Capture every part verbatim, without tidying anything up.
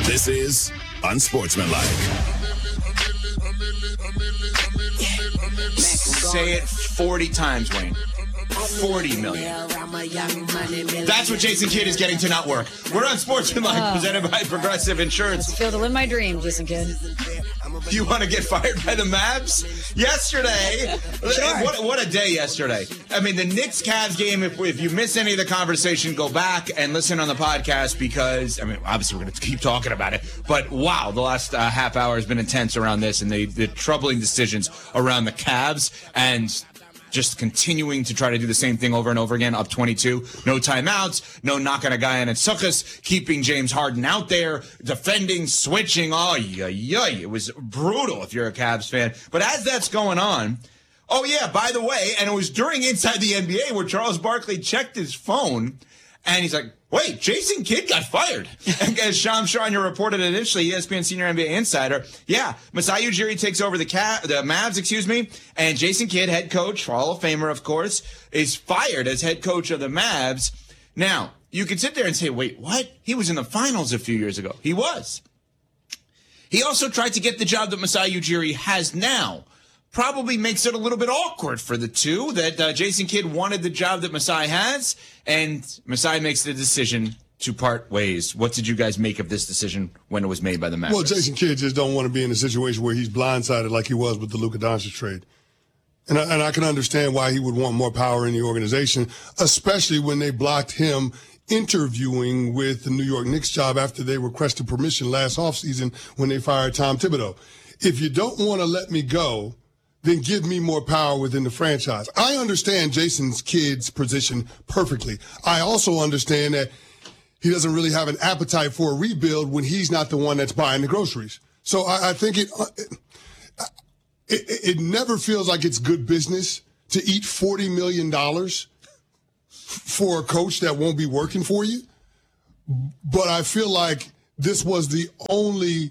This is Unsportsmanlike. Say it forty times, Wayne. forty million. That's what Jason Kidd is getting to not work. We're on Sportsmanlike, oh. presented by Progressive Insurance. I feel to live my dream, Jason Kidd. You want to get fired by the Mavs? Yesterday, sure. what, what a day yesterday. I mean, the Knicks-Cavs game, if, if you miss any of the conversation, go back and listen on the podcast because, I mean, obviously we're going to keep talking about it, but wow, the last uh, half hour has been intense around this and the, the troubling decisions around the Cavs and just continuing to try to do the same thing over and over again, up twenty-two. No timeouts, no knocking a guy in at Sukkos, keeping James Harden out there, defending, switching. Oh, yeah, yeah. It was brutal if you're a Cavs fan. But as that's going on, oh, yeah, by the way, and it was during Inside the N B A where Charles Barkley checked his phone, and he's like, wait, Jason Kidd got fired. And as Shams Charania reported initially, E S P N senior N B A insider, yeah, Masai Ujiri takes over the Ca- the Mavs, excuse me, and Jason Kidd, head coach, Hall of Famer, of course, is fired as head coach of the Mavs. Now, you could sit there and say, wait, what? He was in the finals a few years ago. He was. He also tried to get the job that Masai Ujiri has now. Probably makes it a little bit awkward for the two that uh, Jason Kidd wanted the job that Masai has, and Masai makes the decision to part ways. What did you guys make of this decision when it was made by the Mavericks? Well, Jason Kidd just don't want to be in a situation where he's blindsided like he was with the Luka Doncic trade. And I, and I can understand why he would want more power in the organization, especially when they blocked him interviewing with the New York Knicks job after they requested permission last offseason when they fired Tom Thibodeau. If you don't want to let me go, then give me more power within the franchise. I understand Jason's Kidd's position perfectly. I also understand that he doesn't really have an appetite for a rebuild when he's not the one that's buying the groceries. So I, I think it, it it never feels like it's good business to eat forty million dollars for a coach that won't be working for you. But I feel like this was the only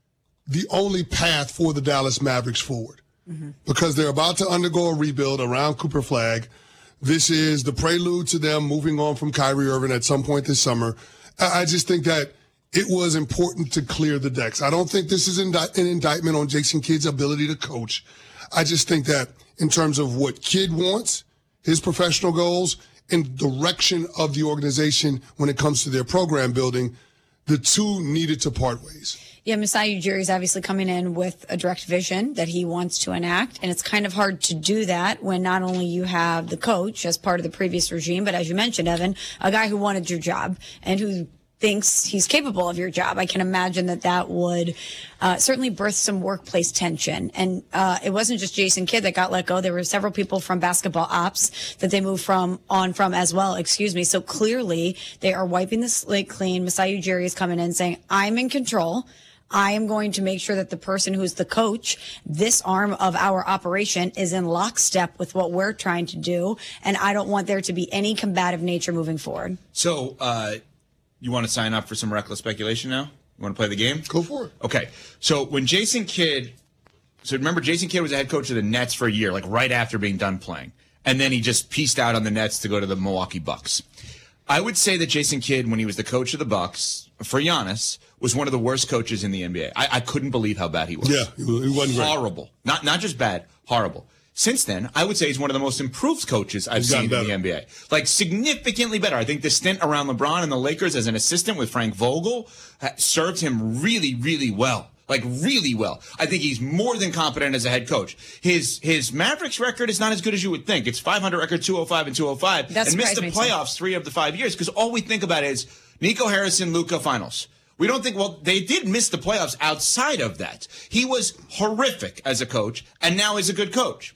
the only path for the Dallas Mavericks forward. Mm-hmm. Because they're about to undergo a rebuild around Cooper Flagg. This is the prelude to them moving on from Kyrie Irving at some point this summer. I just think that it was important to clear the decks. I don't think this is an indictment on Jason Kidd's ability to coach. I just think that in terms of what Kidd wants, his professional goals, and direction of the organization when it comes to their program building, the two needed to part ways. Yeah, Masai Ujiri is obviously coming in with a direct vision that he wants to enact, and it's kind of hard to do that when not only you have the coach as part of the previous regime, but as you mentioned, Evan, a guy who wanted your job and who thinks he's capable of your job. I can imagine that that would uh, certainly birth some workplace tension. And uh, it wasn't just Jason Kidd that got let go. There were several people from basketball ops that they moved from on from as well, excuse me. So clearly they are wiping the slate clean. Masai Ujiri is coming in saying, I'm in control. I am going to make sure that the person who's the coach, this arm of our operation, is in lockstep with what we're trying to do. And I don't want there to be any combative nature moving forward. So, uh, you want to sign up for some reckless speculation now? You want to play the game? Go for it. Okay. So when Jason Kidd, so remember Jason Kidd was the head coach of the Nets for a year, like right after being done playing. And then he just pieced out on the Nets to go to the Milwaukee Bucks. I would say that Jason Kidd, when he was the coach of the Bucks, for Giannis, was one of the worst coaches in the N B A. I, I couldn't believe how bad he was. Yeah, he wasn't great. Horrible. Not, not just bad, horrible. Since then, I would say he's one of the most improved coaches I've He's seen in better. the N B A. Like, significantly better. I think the stint around LeBron and the Lakers as an assistant with Frank Vogel served him really, really well. Like, really well. I think he's more than competent as a head coach. His his Mavericks record is not as good as you would think. It's five hundred record, two oh five and two oh five. That and missed the surprised me, playoffs three of the five years because all we think about is Nico Harrison, Luka finals. We don't think, well, they did miss the playoffs outside of that. He was horrific as a coach, and now he's a good coach.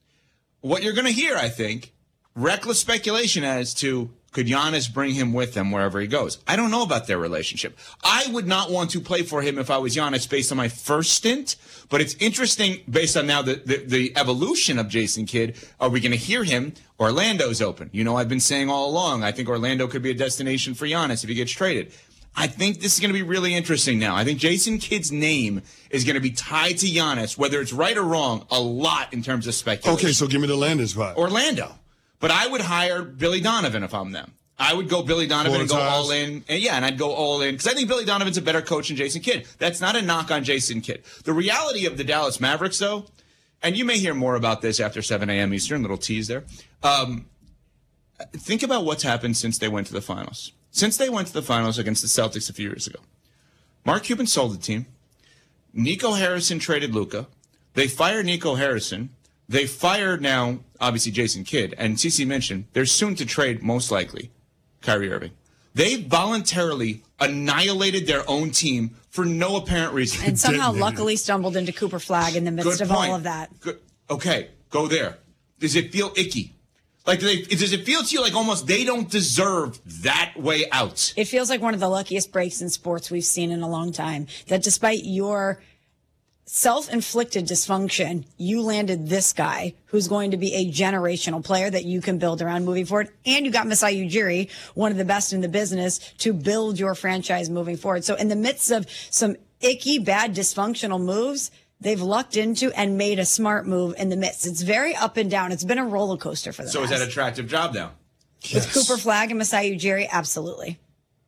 What you're going to hear, I think, reckless speculation as to could Giannis bring him with him wherever he goes. I don't know about their relationship. I would not want to play for him if I was Giannis based on my first stint, but it's interesting based on now the, the, the evolution of Jason Kidd. Are we going to hear him? Orlando's open. You know, I've been saying all along, I think Orlando could be a destination for Giannis if he gets traded. I think this is going to be really interesting now. I think Jason Kidd's name is going to be tied to Giannis, whether it's right or wrong, a lot in terms of speculation. Okay, so give me the Landis vibe. Orlando. But I would hire Billy Donovan if I'm them. I would go Billy Donovan and go Florida all ties. in. And yeah, and I'd go all in because I think Billy Donovan's a better coach than Jason Kidd. That's not a knock on Jason Kidd. The reality of the Dallas Mavericks, though, and you may hear more about this after seven a.m. Eastern, little tease there. Um, think about what's happened since they went to the finals. Since they went to the finals against the Celtics a few years ago. Mark Cuban sold the team. Nico Harrison traded Luka. They fired Nico Harrison. They fired now, obviously, Jason Kidd. And C C mentioned they're soon to trade, most likely, Kyrie Irving. They voluntarily annihilated their own team for no apparent reason. And somehow luckily stumbled into Cooper Flagg in the midst Good of point. all of that. Good. Okay, go there. Does it feel icky? Like, do they, does it feel to you like almost they don't deserve that way out? It feels like one of the luckiest breaks in sports we've seen in a long time. That despite your self-inflicted dysfunction, you landed this guy who's going to be a generational player that you can build around moving forward. And you got Masai Ujiri, one of the best in the business, to build your franchise moving forward. So in the midst of some icky, bad, dysfunctional moves, they've lucked into and made a smart move in the midst. It's very up and down. It's been a roller coaster for them. So is that an attractive job now? With Cooper Flagg and Masai Ujiri, absolutely.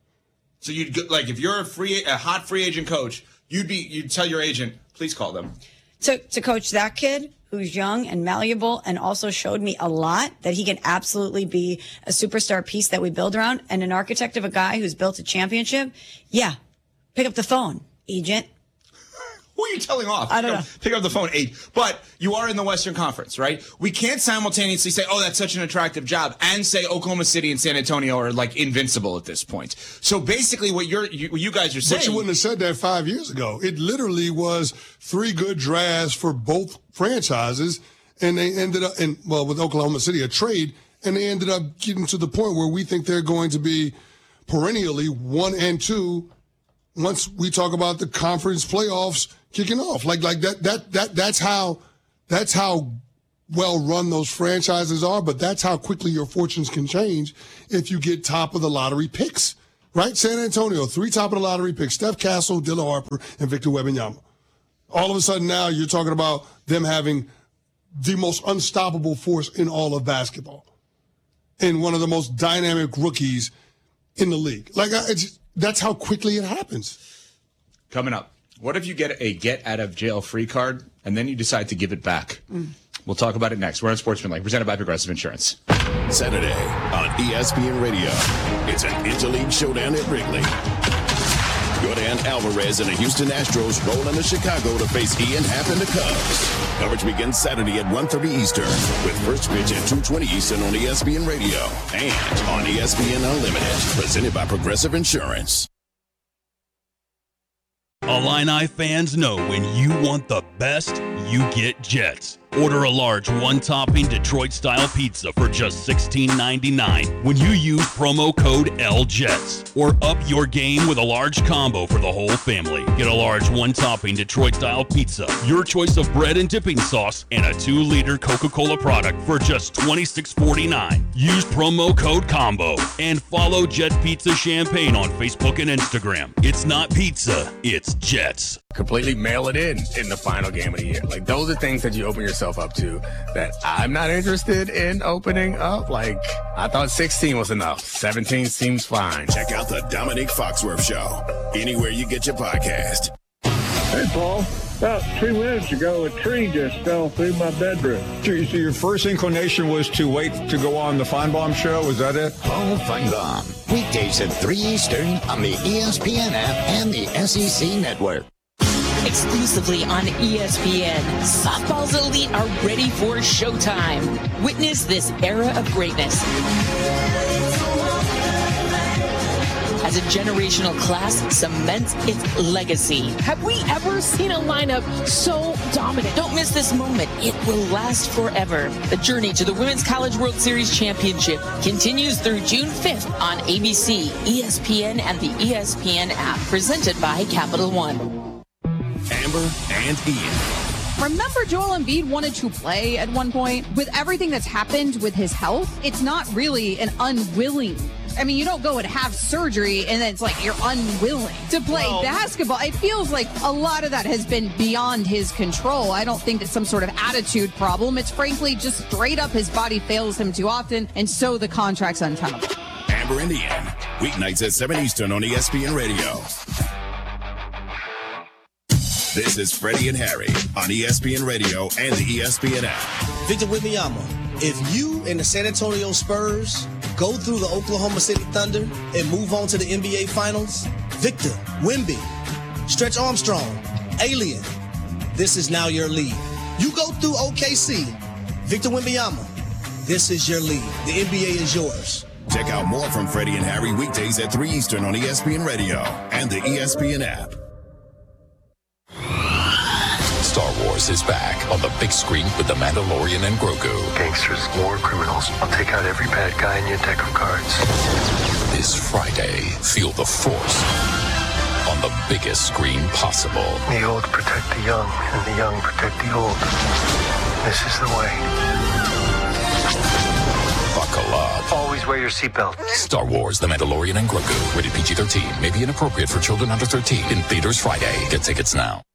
So you'd go, like if you're a free, a hot free agent coach, you'd be you'd tell your agent, please call them. To to coach that kid who's young and malleable and also showed me a lot that he can absolutely be a superstar piece that we build around and an architect of a guy who's built a championship. Yeah, pick up the phone, agent. Who are you telling off? I don't Pick know. up- Pick up the phone, eight. But you are in the Western Conference, right? We can't simultaneously say, oh, that's such an attractive job, and say Oklahoma City and San Antonio are like invincible at this point. So basically what you're, you, what you guys are saying. But you wouldn't have said that five years ago. It literally was three good drafts for both franchises, and they ended up, and well, with Oklahoma City, a trade, and they ended up getting to the point where we think they're going to be perennially one and two once we talk about the conference playoffs kicking off. Like like that that that that's how that's how well run those franchises are, but that's how quickly your fortunes can change if you get top of the lottery picks. Right? San Antonio, three top of the lottery picks, Steph Castle, Dylan Harper, and Victor Wembanyama. All of a sudden now you're talking about them having the most unstoppable force in all of basketball. And one of the most dynamic rookies in the league. Like I, it's, that's how quickly it happens. Coming up, what if you get a get out of jail free card and then you decide to give it back? Mm. We'll talk about it next. We're on Sportsmanlike, presented by Progressive Insurance. Saturday on E S P N Radio. It's an interleague showdown at Wrigley. Jordan Alvarez and the Houston Astros roll into Chicago to face Ian Happ and the Cubs. Coverage begins Saturday at one thirty Eastern with first pitch at two twenty Eastern on E S P N Radio and on E S P N Unlimited, presented by Progressive Insurance. Illini fans know when you want the best, you get Jets. Order a large one-topping Detroit-style pizza for just sixteen ninety-nine when you use promo code L Jets. Or up your game with a large combo for the whole family. Get a large one-topping Detroit-style pizza, your choice of bread and dipping sauce, and a two-liter Coca-Cola product for just twenty-six forty-nine. Use promo code COMBO and follow Jets Pizza Champagne on Facebook and Instagram. It's not pizza, it's Jets. Completely mail it in in the final game of the year. Like, those are things that you open yourself up to that I'm not interested in opening up. Like, I thought sixteen was enough. seventeen seems fine. Check out the Dominic Foxworth Show anywhere you get your podcast. Hey, Paul. About two minutes ago, a tree just fell through my bedroom. So your first inclination was to wait to go on the Feinbaum Show? Was that it? Paul Feinbaum. Weekdays at three Eastern on the E S P N app and the S E C Network. Exclusively on E S P N, softball's elite are ready for showtime. Witness this era of greatness as a generational class cements its legacy. Have we ever seen a lineup so dominant? Don't miss this moment. It will last forever. The journey to the Women's College World Series Championship continues through June fifth on A B C, E S P N, and the E S P N app, presented by Capital One. Amber and Ian. Remember Joel Embiid wanted to play at one point? With everything that's happened with his health, it's not really an unwilling. I mean, you don't go and have surgery and then it's like you're unwilling to play well, basketball. It feels like a lot of that has been beyond his control. I don't think it's some sort of attitude problem. It's frankly just straight up his body fails him too often, and so the contract's untenable. Amber and Ian. Weeknights at seven Eastern on E S P N Radio. This is Freddie and Harry on E S P N Radio and the E S P N app. Victor Wembanyama, if you and the San Antonio Spurs go through the Oklahoma City Thunder and move on to the N B A Finals, Victor, Wemby, Stretch Armstrong, Alien, this is now your league. You go through O K C, Victor Wembanyama, this is your league. The N B A is yours. Check out more from Freddie and Harry weekdays at three Eastern on E S P N Radio and the E S P N app. Star Wars is back on the big screen with The Mandalorian and Grogu. Gangsters, war criminals. I'll take out every bad guy in your deck of cards. This Friday, feel the Force on the biggest screen possible. The old protect the young, and the young protect the old. This is the way. Buckle up. Always wear your seatbelt. Star Wars, The Mandalorian and Grogu. Rated P G thirteen. May be inappropriate for children under thirteen. In theaters Friday. Get tickets now.